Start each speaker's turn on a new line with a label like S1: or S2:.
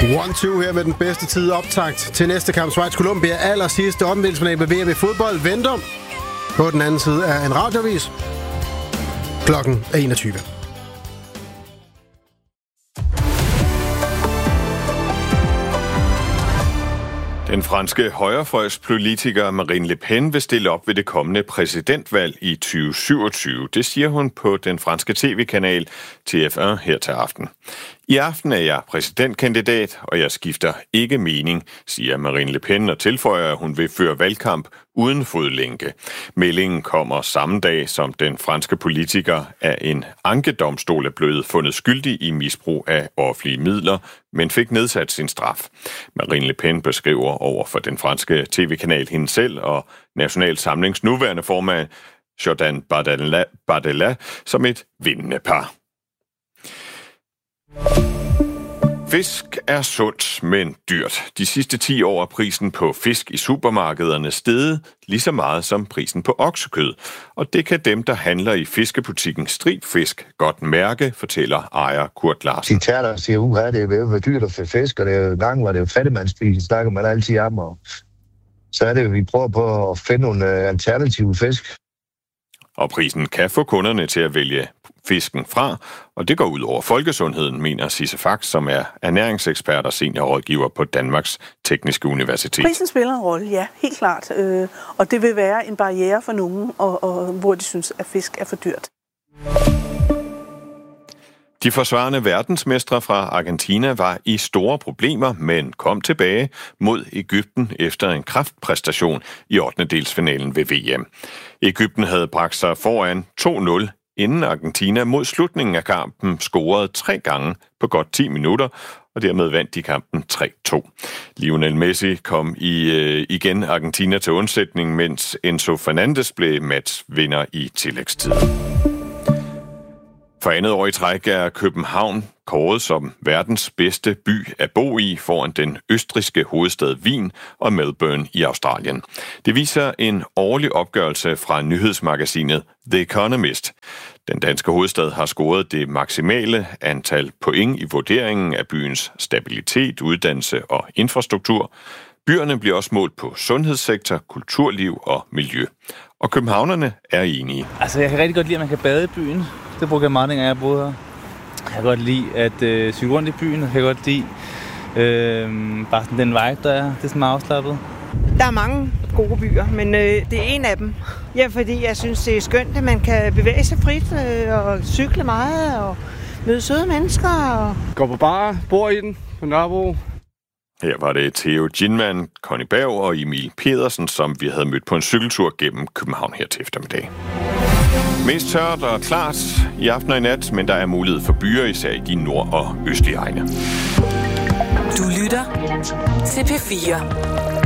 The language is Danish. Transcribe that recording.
S1: 1-2 her med den bedste tid optakt til næste kamp. Schweiz-Colombia, aller sidste omdelsfinal ved VM i fodbold, venter på den anden side af en radiovis. Klokken er 21.
S2: Den franske højrefløjspolitiker Marine Le Pen vil stille op ved det kommende præsidentvalg i 2027. Det siger hun på den franske tv-kanal TF1 her til aften. I aften er jeg præsidentkandidat, og jeg skifter ikke mening, siger Marine Le Pen og tilføjer, at hun vil føre valgkamp uden fodlænke. Meldingen kommer samme dag, som den franske politiker af en ankedomstol er blevet fundet skyldig i misbrug af offentlige midler, men fik nedsat sin straf. Marine Le Pen beskriver over for den franske tv-kanal hende selv og National Samlings nuværende formand Jordan Bardella som et vindende par. Fisk er sundt, men dyrt. De sidste 10 år er prisen på fisk i supermarkederne steget lige så meget som prisen på oksekød. Og det kan dem, der handler i fiskebutikken Stribfisk, godt mærke, fortæller ejer Kurt Larsen.
S3: De tager og siger, at det er ved at være dyrt at få fisk, og gang var det jo fattigmandsspil, snakker man altid om. Og så er det, vi prøver på at finde nogle alternative fisk.
S2: Og prisen kan få kunderne til at vælge fisken fra, og det går ud over folkesundheden, mener Sisse Fax, som er ernæringsekspert og seniorrådgiver på Danmarks Tekniske Universitet.
S4: Prisen spiller en rolle, ja, helt klart. Og det vil være en barriere for nogen, og hvor de synes, at fisk er for dyrt.
S2: De forsvarende verdensmestre fra Argentina var i store problemer, men kom tilbage mod Egypten efter en kraftpræstation i 8. ved VM. Egypten havde bragt sig foran 2-0, inden Argentina mod slutningen af kampen scorede 3 gange på godt 10 minutter, og dermed vandt de kampen 3-2. Lionel Messi kom igen Argentina til undsætning, mens Enzo Fernandez blev matchvinder i tillægstid. For andet år i træk er København kåret som verdens bedste by at bo i foran den østrigske hovedstad Wien og Melbourne i Australien. Det viser en årlig opgørelse fra nyhedsmagasinet The Economist. Den danske hovedstad har scoret det maksimale antal point i vurderingen af byens stabilitet, uddannelse og infrastruktur. Byerne bliver også målt på sundhedssektor, kulturliv og miljø. Og københavnerne er enige.
S5: Altså, jeg kan rigtig godt lide, at man kan bade i byen. Det bruger jeg meget, dengang jeg boede her. Jeg kan godt lide at cykle rundt i byen, og jeg kan godt lide bare sådan den vibe, der er. Det er sådan meget afslappet.
S6: Der er mange gode byer, men det er en af dem. Ja, fordi jeg synes, det er skønt, at man kan bevæge sig frit og cykle meget og møde søde mennesker. Og
S7: går på bar, bor i den på Nørrebro.
S2: Her var det Theo Ginman, Conny Berg og Emil Pedersen, som vi havde mødt på en cykeltur gennem København her til eftermiddag. Mest tørt og klart i aften og i nat, men der er mulighed for byer, især i de nord- og østlige egne.
S8: Du lytter til P4.